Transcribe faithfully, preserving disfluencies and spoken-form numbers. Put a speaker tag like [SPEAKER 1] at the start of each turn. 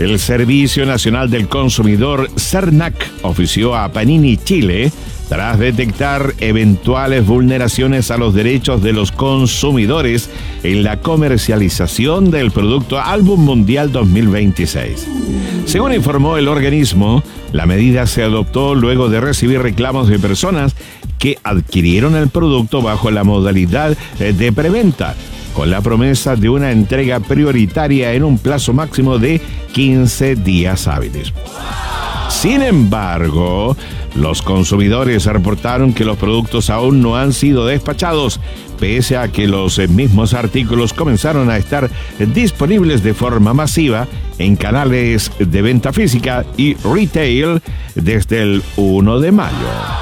[SPEAKER 1] El Servicio Nacional del Consumidor, SERNAC, ofició a Panini Chile tras detectar eventuales vulneraciones a los derechos de los consumidores en la comercialización del producto Álbum Mundial dos mil veintiséis. Según informó el organismo, la medida se adoptó luego de recibir reclamos de personas que adquirieron el producto bajo la modalidad de preventa, con la promesa de una entrega prioritaria en un plazo máximo de quince días hábiles. Sin embargo, los consumidores reportaron que los productos aún no han sido despachados, pese a que los mismos artículos comenzaron a estar disponibles de forma masiva en canales de venta física y retail desde el primero de mayo.